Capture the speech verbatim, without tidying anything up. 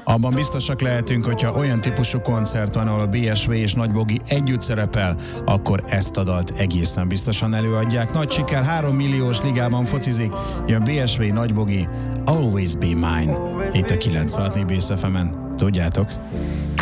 Abban biztosak lehetünk, hogyha olyan típusú koncert van, ahol a bé es vé és Nagy Bogi együtt szerepel, akkor ezt a dalt egészen biztosan előadják. Nagy siker, három milliós ligában focizik, jön bé es vé, Nagy Bogi, Always Be Mine. Itt a kilencvenhat Bész ef emen. Tudjátok?